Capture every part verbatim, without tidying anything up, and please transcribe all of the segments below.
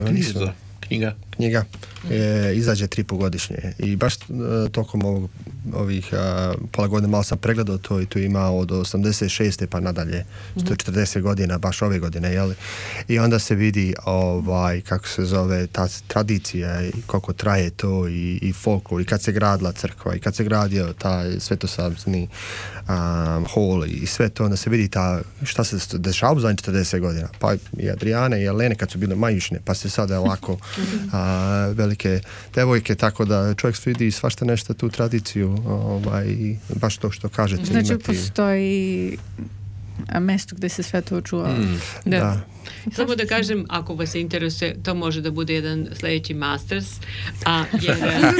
Knjiga. Knjiga. Knjiga. E, izađe tri put godišnje. I baš e, tokom ovog, ovih a, pola godine malo sam pregledao to i tu ima od osamdeset šeste pa nadalje. Mm-hmm. To je četrdeset godina, baš ove godine, jel? I onda se vidi ovaj, kako se zove ta tradicija i koliko traje to i, i folklor i kad se gradila crkva i kad se gradio taj svetosavni um, hol i sve to, onda se vidi ta, šta se dešava za četrdeset godina. Pa i Adriane i Elene kad su bile majušne, pa se sada ovako a, velike devojke, tako da čovjek vidi svašta nešto tu tradiciju ovaj, i baš to što kažete. Znači imati... postoji mesto gde se sve to čuva. Mm. Da. Da. Samo da kažem, ako vas interesuje, to može da bude jedan sljedeći masters, a jer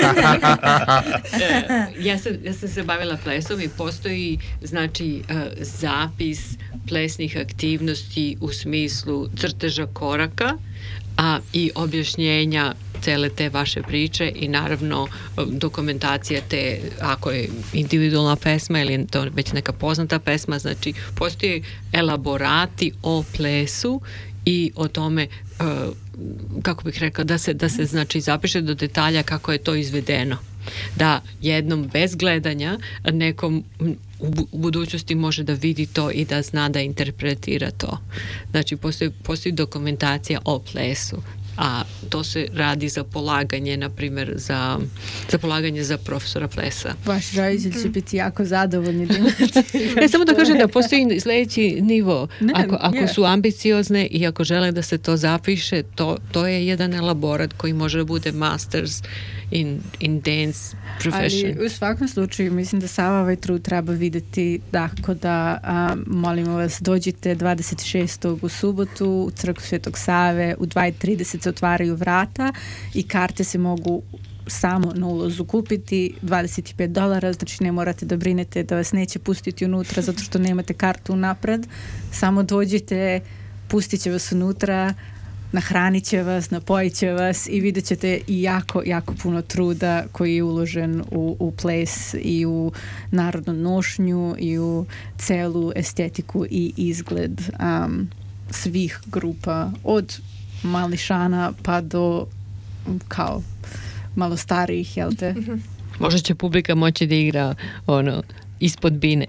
ja, sam, ja sam se bavila plesom i postoji znači zapis plesnih aktivnosti u smislu crteža koraka, a i objašnjenja cele te vaše priče i naravno dokumentacija te, ako je individualna pesma ili je to već neka poznata pesma, znači postoje elaborati o plesu i o tome uh, kako bih rekla, da se, da se znači zapiše do detalja kako je to izvedeno. Da jednom bez gledanja nekom u budućnosti može da vidi to i da zna da interpretira to. Znači postoji, postoji dokumentacija o plesu, a to se radi za polaganje, na primjer za, za polaganje za profesora plesa. Vaš roditelj će biti jako zadovoljni da imate. Ne, samo da kažem da postoji sljedeći nivo. Ne, ako, ako je. su ambiciozne i ako žele da se to zapiše, to, to je jedan elaborat koji može da bude masters in, in dance profession. Ali u svakom slučaju mislim da sav ovaj trud treba vidjeti, tako da a, molimo vas, dođite dvadeset šestog u subotu u crkvu Svetog Save, u dva i trideset se otvaraju vrata i karte se mogu samo na ulazu kupiti, dvadeset pet dolara, znači ne morate da brinete da vas neće pustiti unutra zato što nemate kartu napred, samo dođite, pustit će vas unutra, nahranit će vas, napojit će vas i vidjet ćete i jako, jako puno truda koji je uložen u, u ples i u narodnu nošnju i u celu estetiku i izgled um, svih grupa, od mališana pa do kao malo starijih, jel te? Možda će publika moći da igra ono ispod bine.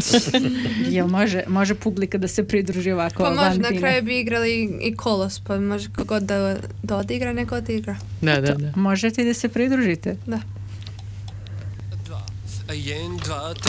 Jel može, može publika da se pridruži ovako pa van može, na bine? kraju bi igrali i kolos, pa može kogod da, da odigra, neko odigra. Da, da, da. Možete da se pridružite? Da. Dva, jedan, dva,